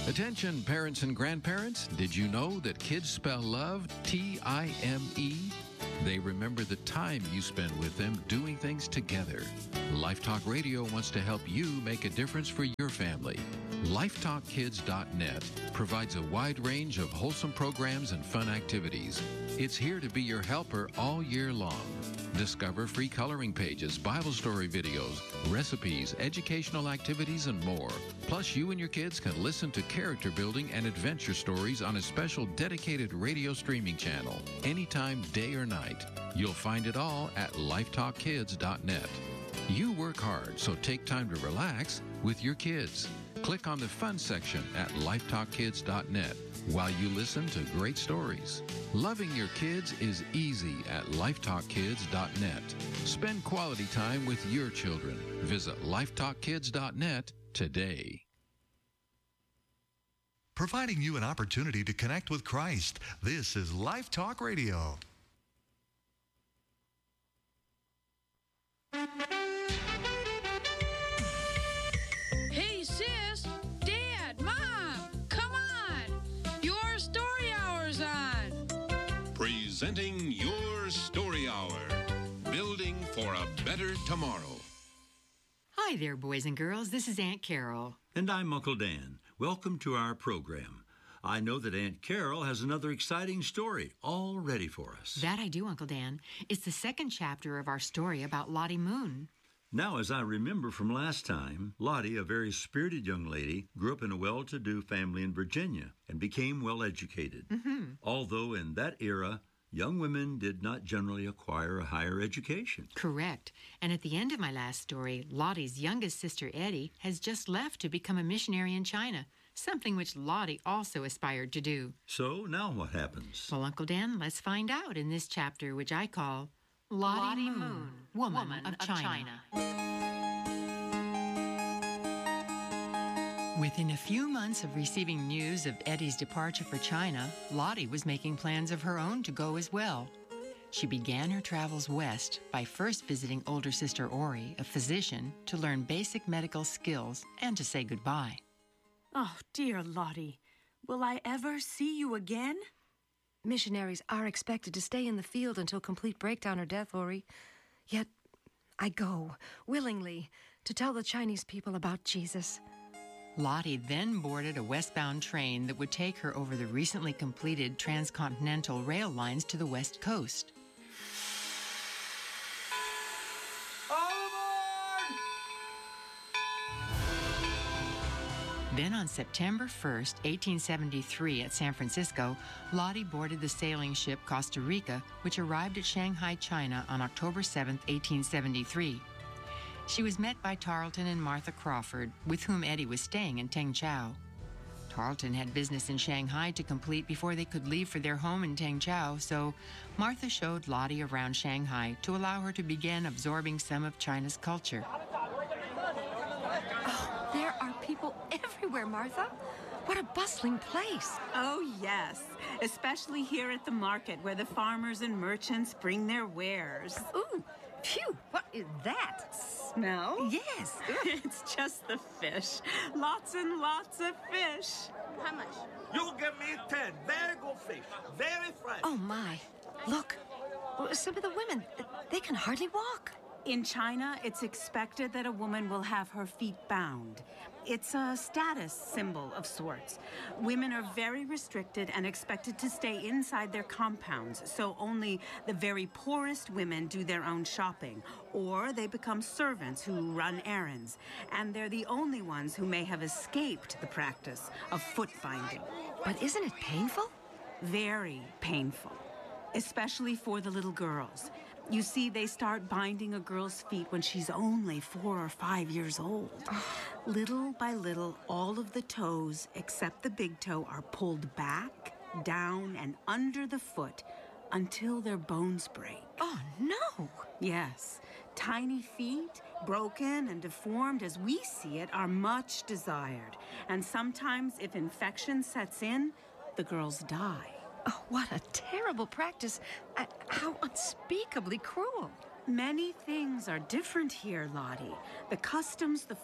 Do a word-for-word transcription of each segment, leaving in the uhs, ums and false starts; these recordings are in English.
Attention, parents and grandparents. Did you know that kids spell love T I M E? They remember the time you spend with them doing things together. Life Talk Radio wants to help you make a difference for your family. life talk kids dot net provides a wide range of wholesome programs and fun activities. It's here to be your helper all year long. Discover free coloring pages, Bible story videos, recipes, educational activities, and more. Plus, you and your kids can listen to character building and adventure stories on a special dedicated radio streaming channel, anytime, day or night. You'll find it all at life talk kids dot net. You work hard, so take time to relax with your kids. Click on the fun section at life talk kids dot net while you listen to great stories. Loving your kids is easy at life talk kids dot net. Spend quality time with your children. Visit life talk kids dot net today. Providing you an opportunity to connect with Christ. This is Life Talk Radio. Hey, sis, Dad, Mom, come on. Your story hour's on. Presenting Your Story Hour. Building for a better tomorrow. Hi there, boys and girls. This is Aunt Carol. And I'm Uncle Dan. Welcome to our program. I know that Aunt Carol has another exciting story all ready for us. That I do, Uncle Dan. It's the second chapter of our story about Lottie Moon. Now, as I remember from last time, Lottie, a very spirited young lady, grew up in a well-to-do family in Virginia and became well-educated. Mm-hmm. Although in that era, young women did not generally acquire a higher education. Correct. And at the end of my last story, Lottie's youngest sister, Eddie, has just left to become a missionary in China, something which Lottie also aspired to do. So now what happens? Well, Uncle Dan, let's find out in this chapter, which I call Lottie, Lottie Moon, Moon, Woman, Woman of, of China. China. Within a few months of receiving news of Eddie's departure for China, Lottie was making plans of her own to go as well. She began her travels west by first visiting older sister Ori, a physician, to learn basic medical skills and to say goodbye. Oh, dear Lottie, will I ever see you again? Missionaries are expected to stay in the field until complete breakdown or death, Ori. Yet, I go, willingly, to tell the Chinese people about Jesus. Lottie then boarded a westbound train that would take her over the recently completed transcontinental rail lines to the west coast. Then on September first, eighteen seventy-three, at San Francisco, Lottie boarded the sailing ship Costa Rica, which arrived at Shanghai, China on October seventh, eighteen seventy-three. She was met by Tarleton and Martha Crawford, with whom Eddie was staying in Tengchao. Tarleton had business in Shanghai to complete before they could leave for their home in Tengchao, so Martha showed Lottie around Shanghai to allow her to begin absorbing some of China's culture. Oh, there are people everywhere, Martha. What a bustling place. Oh, yes, especially here at the market where the farmers and merchants bring their wares. Ooh, phew, what is that? Smell? Yes. It's just the fish. Lots and lots of fish. How much? You give me ten. Very good fish. Very fresh. Oh, my. Look, some of the women, they can hardly walk. In China, it's expected that a woman will have her feet bound. It's a status symbol of sorts. Women are very restricted and expected to stay inside their compounds, so only the very poorest women do their own shopping, or they become servants who run errands, and they're the only ones who may have escaped the practice of foot binding. But isn't it painful? Very painful, especially for the little girls. You see, they start binding a girl's feet when she's only four or five years old. Little by little, all of the toes, except the big toe, are pulled back, down, and under the foot until their bones break. Oh, no! Yes. Tiny feet, broken and deformed as we see it, are much desired. And sometimes, if infection sets in, the girls die. Oh, what a terrible practice. Uh, how unspeakably cruel. Many things are different here, Lottie. The customs, the food,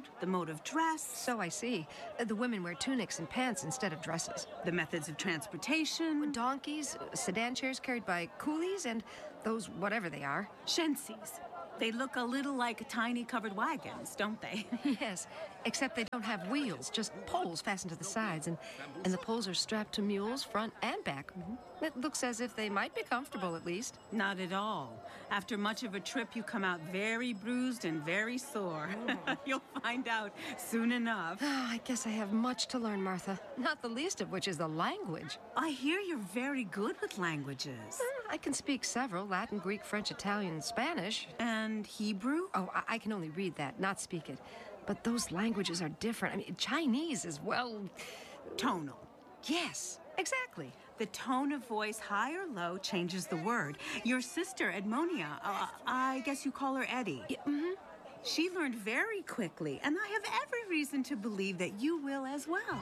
food, the mode of dress. So I see. Uh, The women wear tunics and pants instead of dresses. The methods of transportation. Donkeys, sedan chairs carried by coolies, and those whatever they are. Shensis. They look a little like tiny covered wagons, don't they? Yes, except they don't have wheels, just poles fastened to the sides, and, and the poles are strapped to mules front and back. It looks as if they might be comfortable, at least. Not at all. After much of a trip, you come out very bruised and very sore. Oh. You'll find out soon enough. Oh, I guess I have much to learn, Martha. Not the least of which is the language. I hear you're very good with languages. Uh, I can speak several: Latin, Greek, French, Italian, Spanish. And Hebrew? Oh, I, I can only read that, not speak it. But those languages are different. I mean, Chinese is, well... tonal. Yes, exactly. The tone of voice, high or low, changes the word. Your sister, Edmonia, uh, I guess you call her Eddie. Yeah, mm-hmm. She learned very quickly, and I have every reason to believe that you will as well.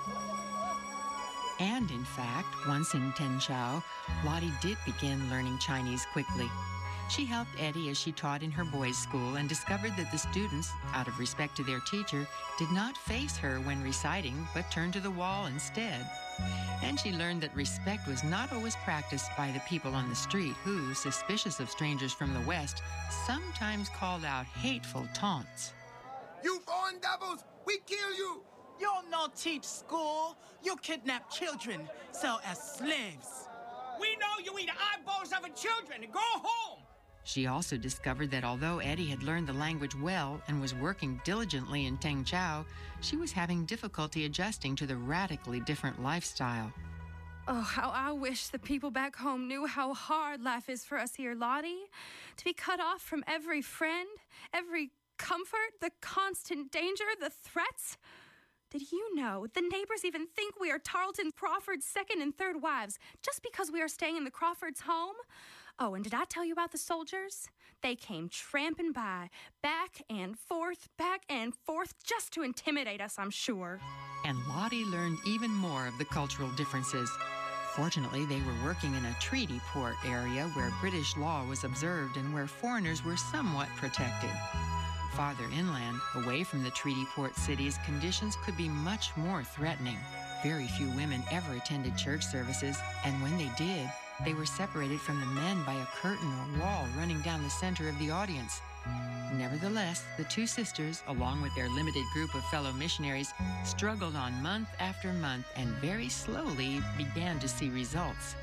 And in fact, once in Tengchao, Lottie did begin learning Chinese quickly. She helped Eddie as she taught in her boys' school and discovered that the students, out of respect to their teacher, did not face her when reciting, but turned to the wall instead. And she learned that respect was not always practiced by the people on the street who, suspicious of strangers from the West, sometimes called out hateful taunts. You foreign devils, we kill you! You'll not teach school. You kidnap children, sell as slaves. We know you eat eyeballs of a children. Go home! She also discovered that although Eddie had learned the language well and was working diligently in Tengchao, she was having difficulty adjusting to the radically different lifestyle. Oh, how I wish the people back home knew how hard life is for us here, Lottie. To be cut off from every friend, every comfort, the constant danger, the threats. Did you know the neighbors even think we are Tarleton Crawford's second and third wives just because we are staying in the Crawfords' home? Oh, and did I tell you about the soldiers? They came tramping by, back and forth, back and forth, just to intimidate us, I'm sure. And Lottie learned even more of the cultural differences. Fortunately, they were working in a treaty port area where British law was observed and where foreigners were somewhat protected. Farther inland, away from the treaty port cities, conditions could be much more threatening. Very few women ever attended church services, and when they did, they were separated from the men by a curtain or wall running down the center of the audience. Nevertheless, the two sisters, along with their limited group of fellow missionaries, struggled on month after month and very slowly began to see results.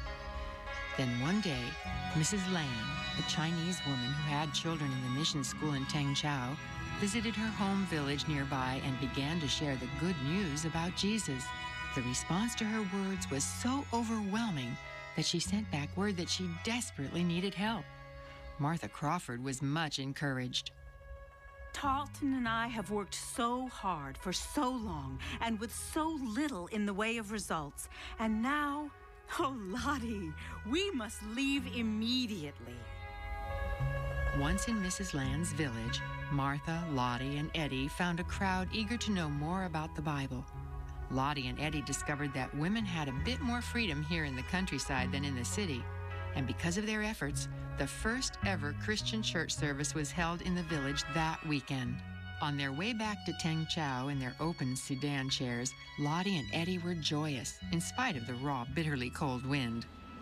Then one day, Missus Lan, a Chinese woman who had children in the mission school in Tengchao, visited her home village nearby and began to share the good news about Jesus. The response to her words was so overwhelming that she sent back word that she desperately needed help. Martha Crawford was much encouraged. Tarleton and I have worked so hard for so long and with so little in the way of results. And now, oh, Lottie, we must leave immediately. Once in Missus Land's village, Martha, Lottie, and Eddie found a crowd eager to know more about the Bible. Lottie and Eddie discovered that women had a bit more freedom here in the countryside than in the city, and because of their efforts, the first ever Christian church service was held in the village that weekend. On their way back to Tengchao in their open sedan chairs, Lottie and Eddie were joyous, in spite of the raw, bitterly cold wind.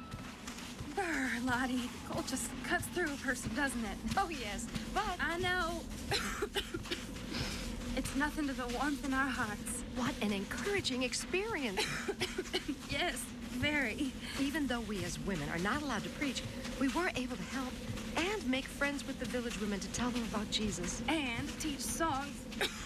Brr, Lottie, cold just cuts through a person, doesn't it? Oh, yes, but... I know. It's nothing to the warmth in our hearts. What an encouraging experience. Yes, very. Even though we as women are not allowed to preach, we were able to help and make friends with the village women to tell them about Jesus. And teach songs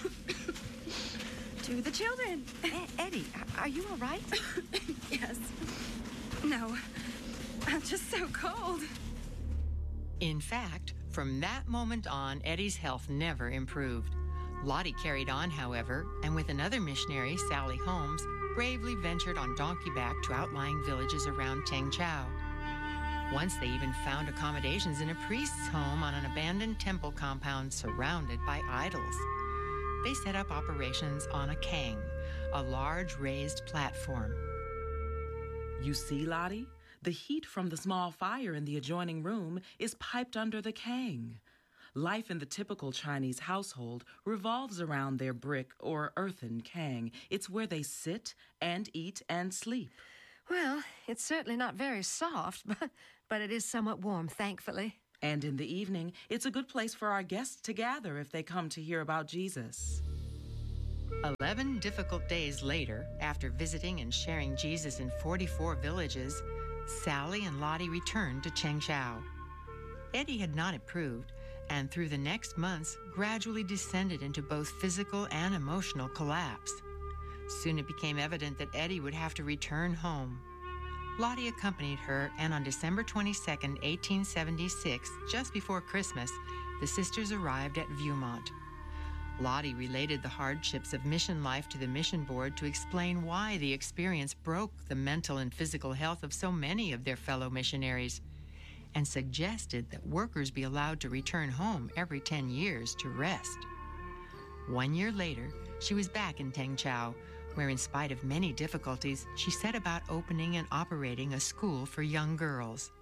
to the children. E- Eddie, are you all right? Yes. No, I'm just so cold. In fact, from that moment on, Eddie's health never improved. Lottie carried on, however, and with another missionary, Sally Holmes, bravely ventured on donkey back to outlying villages around Tengchao. Once they even found accommodations in a priest's home on an abandoned temple compound surrounded by idols. They set up operations on a kang, a large raised platform. You see, Lottie? The heat from the small fire in the adjoining room is piped under the kang. Life in the typical Chinese household revolves around their brick or earthen kang. It's where they sit and eat and sleep. Well, it's certainly not very soft, but, but it is somewhat warm, thankfully. And in the evening, it's a good place for our guests to gather if they come to hear about Jesus. Eleven difficult days later, after visiting and sharing Jesus in forty-four villages, Sally and Lottie returned to Chengshao. Eddie had not improved, and through the next months gradually descended into both physical and emotional collapse. Soon it became evident that Eddie would have to return home. Lottie accompanied her, and on December twenty-second, eighteen seventy-six, just before Christmas, the sisters arrived at Viewmont. Lottie related the hardships of mission life to the mission board to explain why the experience broke the mental and physical health of so many of their fellow missionaries, and suggested that workers be allowed to return home every ten years to rest. One year later, she was back in Tengchao, where in spite of many difficulties, she set about opening and operating a school for young girls.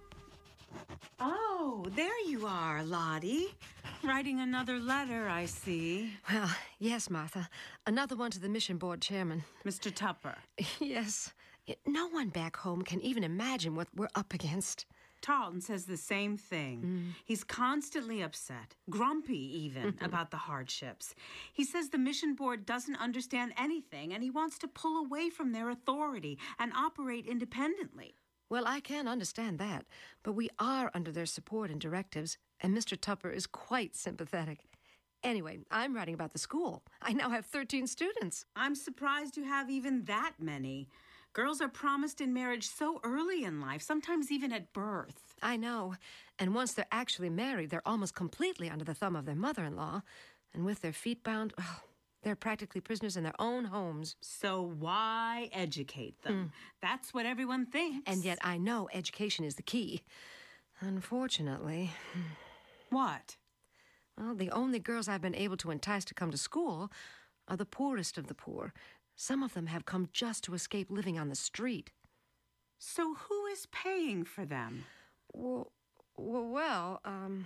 Oh, there you are, Lottie. Writing another letter, I see. Well, yes, Martha. Another one to the mission board chairman. Mister Tupper. Yes. No one back home can even imagine what we're up against. Tarleton says the same thing. Mm. He's constantly upset, grumpy even, mm-hmm. about the hardships. He says the mission board doesn't understand anything, and he wants to pull away from their authority and operate independently. Well, I can understand that, but we are under their support and directives, and Mister Tupper is quite sympathetic. Anyway, I'm writing about the school. I now have thirteen students. I'm surprised you have even that many. Girls are promised in marriage so early in life, sometimes even at birth. I know. And once they're actually married, they're almost completely under the thumb of their mother-in-law. And with their feet bound, oh, they're practically prisoners in their own homes. So why educate them? Mm. That's what everyone thinks. And yet I know education is the key. Unfortunately. What? Well, the only girls I've been able to entice to come to school are the poorest of the poor. Some of them have come just to escape living on the street. So who is paying for them? Well, well, um...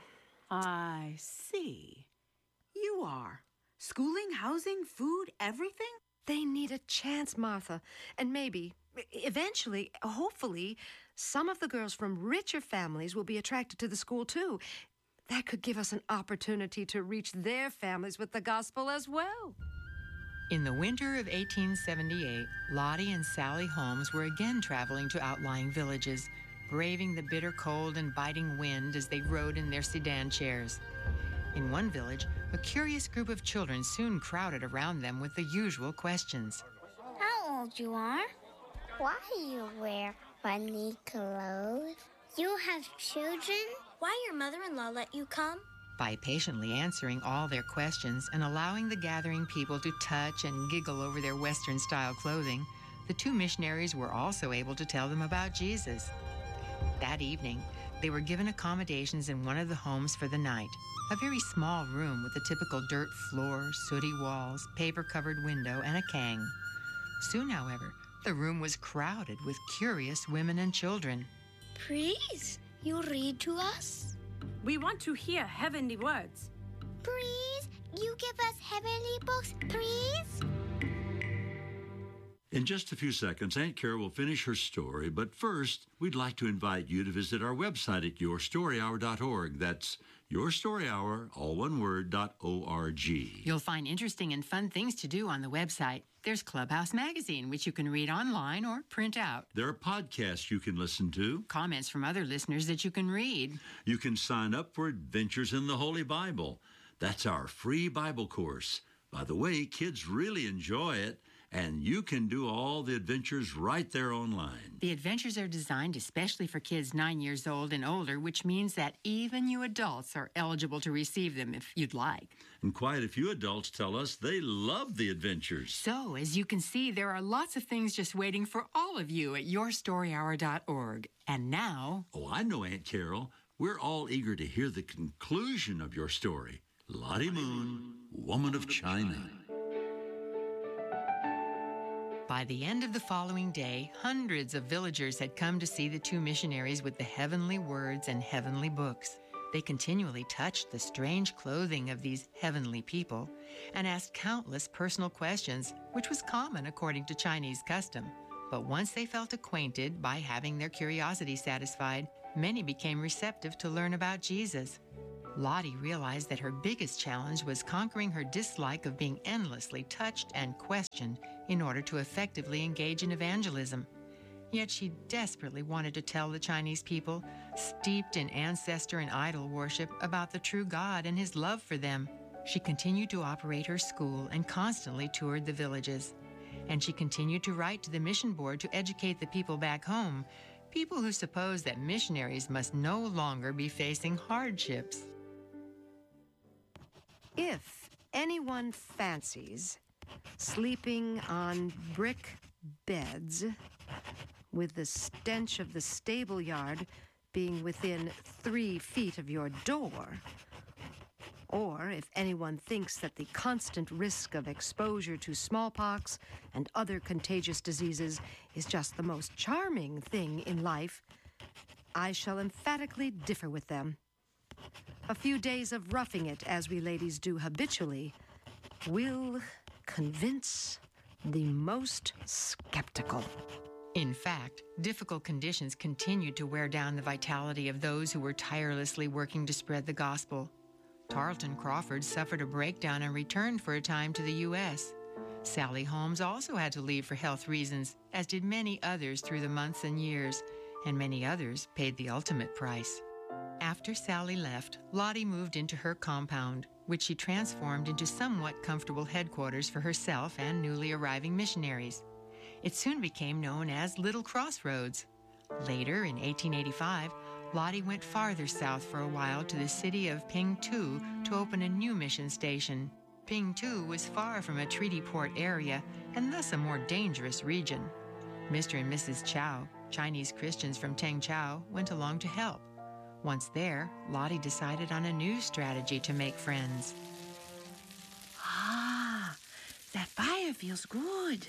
I see. You are. Schooling, housing, food, everything? They need a chance, Martha. And maybe, eventually, hopefully, some of the girls from richer families will be attracted to the school, too. That could give us an opportunity to reach their families with the gospel as well. In the winter of eighteen seventy-eight, Lottie and Sally Holmes were again traveling to outlying villages, braving the bitter cold and biting wind as they rode in their sedan chairs. In one village, a curious group of children soon crowded around them with the usual questions. How old you are? Why you wear funny clothes? You have children? Why your mother-in-law let you come? By patiently answering all their questions and allowing the gathering people to touch and giggle over their Western-style clothing, the two missionaries were also able to tell them about Jesus. That evening, they were given accommodations in one of the homes for the night, a very small room with a typical dirt floor, sooty walls, paper-covered window, and a kang. Soon, however, the room was crowded with curious women and children. Please, you read to us? We want to hear heavenly words. Please, you give us heavenly books, please? In just a few seconds, Aunt Carol will finish her story, but first, we'd like to invite you to visit our website at your story hour dot org. That's yourstoryhour, all one word, dot O R G. You'll find interesting and fun things to do on the website. There's Clubhouse Magazine, which you can read online or print out. There are podcasts you can listen to. Comments from other listeners that you can read. You can sign up for Adventures in the Holy Bible. That's our free Bible course. By the way, kids really enjoy it, and you can do all the adventures right there online. The adventures are designed especially for kids nine years old and older, which means that even you adults are eligible to receive them if you'd like. And quite a few adults tell us they love the adventures. So, as you can see, there are lots of things just waiting for all of you at your story hour dot org. And now... Oh, I know, Aunt Carol. We're all eager to hear the conclusion of your story. Lottie Moon, Woman of China. By the end of the following day, hundreds of villagers had come to see the two missionaries with the heavenly words and heavenly books. They continually touched the strange clothing of these heavenly people and asked countless personal questions, which was common according to Chinese custom. But once they felt acquainted by having their curiosity satisfied, many became receptive to learn about Jesus. Lottie realized that her biggest challenge was conquering her dislike of being endlessly touched and questioned in order to effectively engage in evangelism. Yet she desperately wanted to tell the Chinese people, steeped in ancestor and idol worship, about the true God and his love for them. She continued to operate her school and constantly toured the villages. And she continued to write to the mission board to educate the people back home, people who suppose that missionaries must no longer be facing hardships. If anyone fancies sleeping on brick beds with the stench of the stable yard being within three feet of your door, or if anyone thinks that the constant risk of exposure to smallpox and other contagious diseases is just the most charming thing in life, I shall emphatically differ with them. A few days of roughing it, as we ladies do habitually, will convince the most skeptical. In fact, difficult conditions continued to wear down the vitality of those who were tirelessly working to spread the gospel. Tarleton Crawford suffered a breakdown and returned for a time to the U S Sally Holmes also had to leave for health reasons, as did many others through the months and years, and many others paid the ultimate price. After Sally left, Lottie moved into her compound, which she transformed into somewhat comfortable headquarters for herself and newly arriving missionaries. It soon became known as Little Crossroads. Later, in eighteen eighty-five, Lottie went farther south for a while to the city of Pingtu to open a new mission station. Pingtu was far from a treaty port area and thus a more dangerous region. Mister and Missus Chow, Chinese Christians from Tengchow, went along to help. Once there, Lottie decided on a new strategy to make friends. Ah, that fire feels good.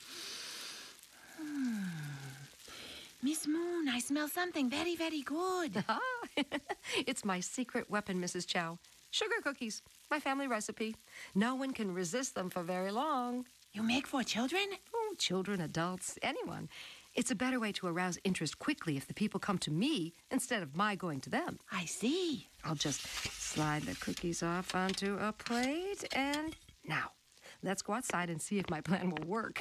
Hmm. Miss Moon, I smell something very, very good. Ah, it's my secret weapon, Missus Chow. Sugar cookies, my family recipe. No one can resist them for very long. You make for children? Oh, children, adults, anyone. It's a better way to arouse interest quickly if the people come to me instead of my going to them. I see. I'll just slide the cookies off onto a plate and... Now, let's go outside and see if my plan will work.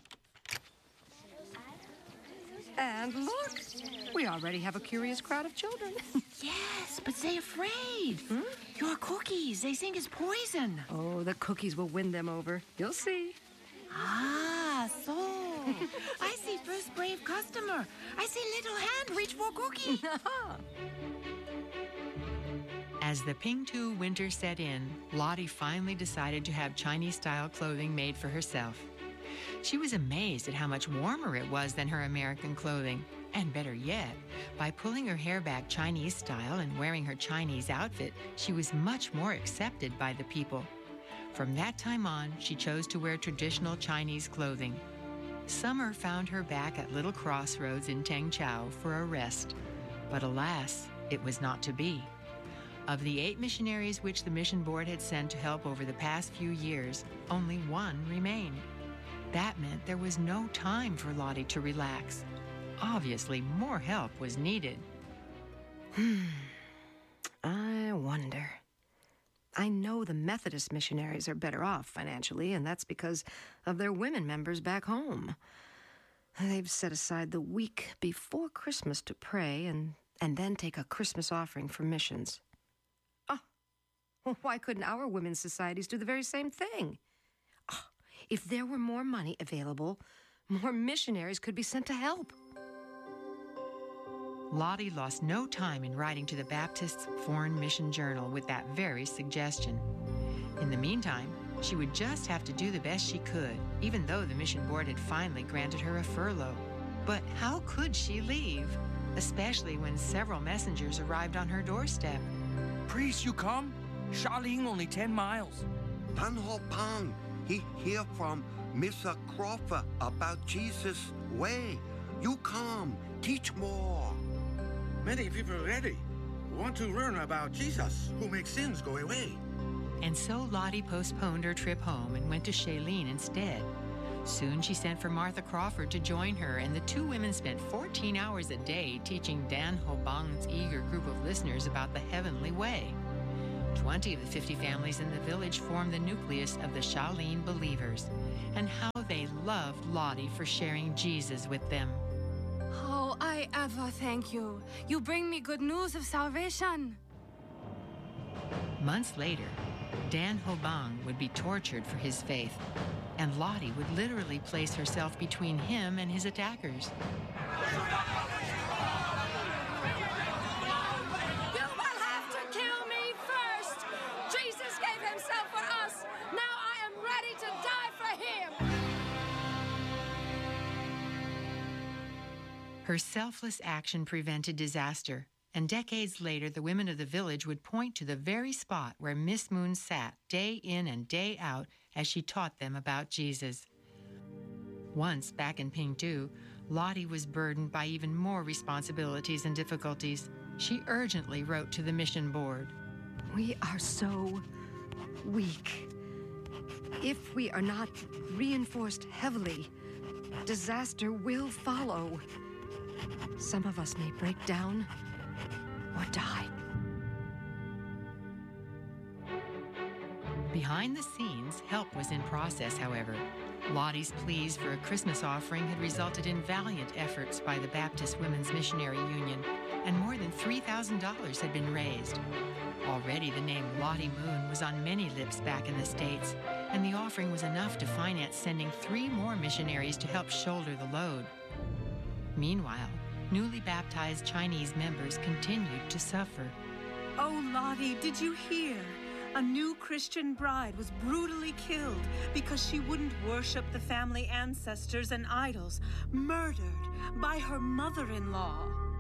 And look, we already have a curious crowd of children. Yes, but they're afraid. Hmm? Your cookies, they think it's poison. Oh, the cookies will win them over. You'll see. Ah, so. I see first brave customer. I see little hand reach for cookie. As the Pingtu winter set in, Lottie finally decided to have Chinese-style clothing made for herself. She was amazed at how much warmer it was than her American clothing. And better yet, by pulling her hair back Chinese style and wearing her Chinese outfit, she was much more accepted by the people. From that time on, she chose to wear traditional Chinese clothing. Summer found her back at Little Crossroads in Tengchow for a rest. But alas, it was not to be. Of the eight missionaries which the mission board had sent to help over the past few years, only one remained. That meant there was no time for Lottie to relax. Obviously, more help was needed. Hmm. I wonder. I know the Methodist missionaries are better off financially, and that's because of their women members back home. They've set aside the week before Christmas to pray and, and then take a Christmas offering for missions. Oh, well, why couldn't our women's societies do the very same thing? Oh, if there were more money available, more missionaries could be sent to help. Lottie lost no time in writing to the Baptist Foreign Mission Journal with that very suggestion. In the meantime, she would just have to do the best she could, even though the mission board had finally granted her a furlough. But how could she leave, especially when several messengers arrived on her doorstep? Priest, you come? Shaolin only ten miles. Pan Ho Pang, he hear from Mister Crawford about Jesus' way. You come, teach more. Many people ready. want to learn about Jesus, who makes sins go away. And so Lottie postponed her trip home and went to Shailene instead. Soon she sent for Martha Crawford to join her, and the two women spent fourteen hours a day teaching Dan Hobang's eager group of listeners about the heavenly way. Twenty of the fifty families in the village formed the nucleus of the Shaolin Believers, and how they loved Lottie for sharing Jesus with them. Oh, I ever thank you. You bring me good news of salvation. Months later, Dan Hobang would be tortured for his faith, and Lottie would literally place herself between him and his attackers. You will have to kill me first! Jesus gave himself for us! Now I am ready to die for him! Her selfless action prevented disaster, and decades later the women of the village would point to the very spot where Miss Moon sat day in and day out as she taught them about Jesus. Once, back in Pingtu, Lottie was burdened by even more responsibilities and difficulties. She urgently wrote to the mission board. We are so weak. If we are not reinforced heavily, disaster will follow. Some of us may break down or die. Behind the scenes, help was in process, however. Lottie's pleas for a Christmas offering had resulted in valiant efforts by the Baptist Women's Missionary Union, and more than three thousand dollars had been raised. Already the name Lottie Moon was on many lips back in the States, and the offering was enough to finance sending three more missionaries to help shoulder the load. Meanwhile, newly baptized Chinese members continued to suffer. Oh, Lottie, did you hear? A new Christian bride was brutally killed because she wouldn't worship the family ancestors and idols, murdered by her mother-in-law.